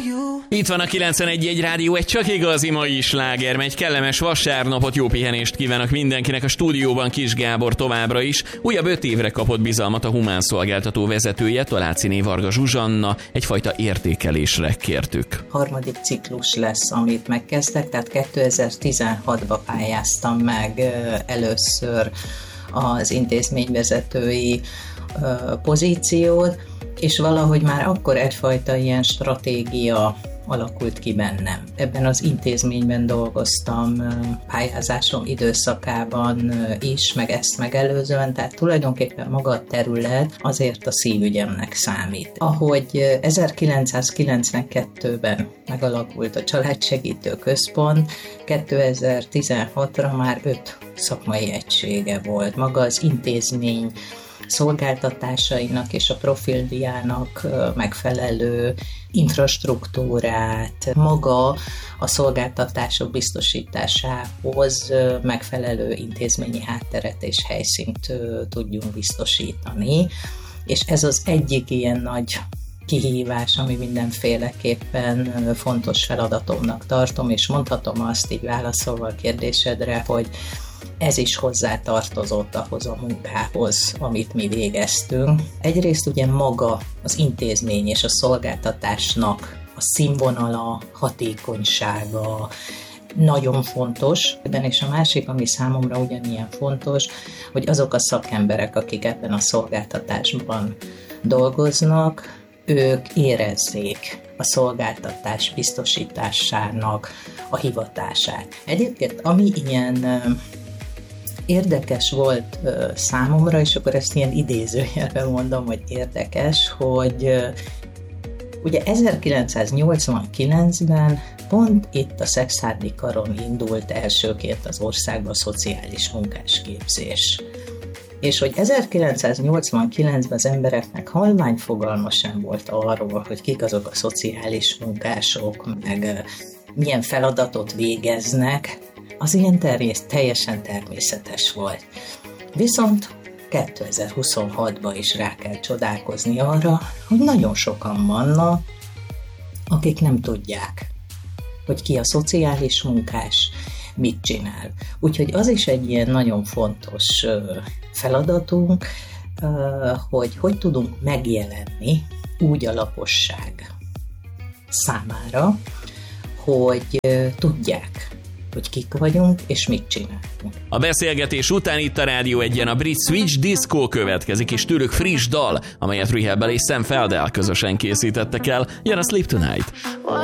Itt van a 91.1 Rádió, egy csak igazi mai sláger, egy kellemes vasárnapot, jó pihenést kívánok mindenkinek. A stúdióban Kis Gábor továbbra is. Újabb 5 évre kapott bizalmat a Humán Szolgáltató vezetője, Taláciné Varga Zsuzsanna, egyfajta értékelésre kértük. Harmadik ciklus lesz, amit megkezdek, tehát 2016-ban pályáztam meg először az intézményvezetői pozíciót, és valahogy már akkor egyfajta ilyen stratégia alakult ki bennem. Ebben az intézményben dolgoztam pályázásom időszakában is, meg ezt megelőzően, tehát tulajdonképpen maga a terület azért a szívügyemnek számít. Ahogy 1992-ben megalakult a Családsegítő Központ, 2016-ra már 5 szakmai egysége volt. Maga az intézmény szolgáltatásainak és a profildiának megfelelő infrastruktúrát, maga a szolgáltatások biztosításához megfelelő intézményi hátteret és helyszínt tudjunk biztosítani. És ez az egyik ilyen nagy kihívás, ami mindenféleképpen fontos feladatomnak tartom, és mondhatom azt így válaszolva a kérdésedre, hogy ez is hozzátartozott ahhoz a munkához, amit mi végeztünk. Egyrészt ugye maga az intézmény és a szolgáltatásnak a színvonala, hatékonysága nagyon fontos. És a másik, ami számomra ugyanilyen fontos, hogy azok a szakemberek, akik ebben a szolgáltatásban dolgoznak, ők érezzék a szolgáltatás biztosításának a hivatását. Egyébként ami ilyen érdekes volt számomra, és akkor ezt ilyen idézőjelben mondom, hogy érdekes, hogy ugye 1989-ben pont itt a Szekszárdi Karon indult elsőként az országban a szociális munkásképzés. És hogy 1989-ben az embereknek halvány fogalma sem volt arról, hogy kik azok a szociális munkások, meg milyen feladatot végeznek, az ilyen teljesen természetes volt. Viszont 2026-ban is rá kell csodálkozni arra, hogy nagyon sokan vannak, akik nem tudják, hogy ki a szociális munkás, mit csinál. Úgyhogy az is egy ilyen nagyon fontos feladatunk, hogy tudunk megjelenni úgy a lakosság számára, hogy tudják, hogy kik vagyunk, és mit csinálunk. A beszélgetés után itt a Rádió Egyen a brit Switch Disco következik, és tőlük friss dal, amelyet Rehab és Sam Feldel közösen készítettek el, jön a Sleep Tonight.